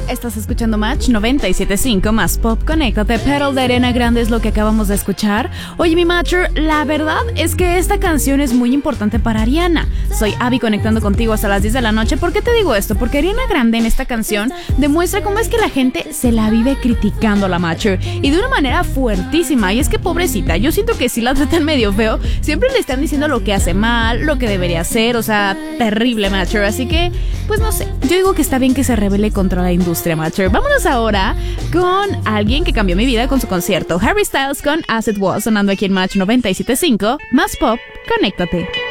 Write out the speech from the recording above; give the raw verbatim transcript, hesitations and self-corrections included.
Estás escuchando Match noventa y siete punto cinco más Pop. Conéctate. Pearl de Ariana Grande es lo que acabamos de escuchar. Oye, mi Matcher, la verdad es que esta canción es muy importante para Ariana. Soy Abby conectando contigo hasta las diez de la noche. ¿Por qué te digo esto? Porque Ariana Grande en esta canción demuestra cómo es que la gente se la vive criticando a la Matcher y de una manera fuertísima. Y es que pobrecita, yo siento que si la tratan medio feo, siempre le están diciendo lo que hace mal, lo que debería hacer, o sea, terrible Matcher. Así que, pues no sé, yo digo que está bien que se rebele contra la industria Matcher. Vámonos ahora con alguien que cambió mi vida con su concierto, Harry Styles con As It Was, sonando aquí en Match noventa y siete punto cinco más Pop. Conéctate.